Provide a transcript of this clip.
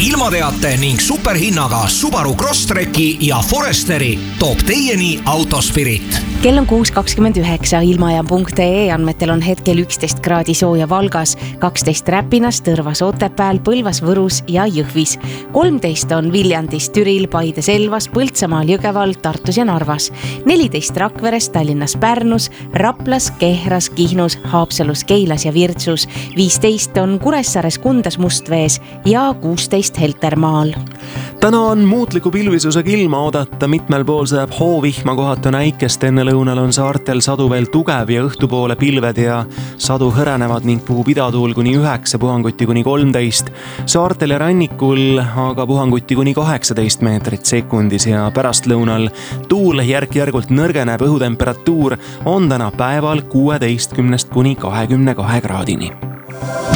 ilmateate ning superhinnaga Subaru Crosstreki ja Foresteri toob teieni Autospirit. Kell on 6.29, ilmaja.ee andmetel on hetkel 11 kraadi sooja Valgas, 12 Räpinas, Tõrvas, Otepääl, Põlvas, Võrus ja Jõhvis. 13 on Viljandis, Türil, Paides, Elvas, Põltsamaal, Jõgeval, Tartus ja Narvas. 14 Rakveres, Tallinnas, Pärnus, Raplas, Kehras, Kihnus, Haapsalus, Keilas ja Virtsus. 15 on Kuressaares, Kundas, Mustvees ja 16 Heltermaal. Täna on muutliku pilvisusega ilma oodata, mitmel pool sajab hoovihma, kohati on äikest, enne lõunal on saartel sadu veel tugev ja õhtupoole pilved ja sadu hõrenevad ning puhub idatuul kuni 9, puhanguti kuni 13. Saartel ja rannikul aga puhanguti kuni 18 meetrit sekundis ja pärastlõunal tuul järk-järgult nõrgeneb, õhutemperatuur on täna päeval 16 kuni 22 kraadini.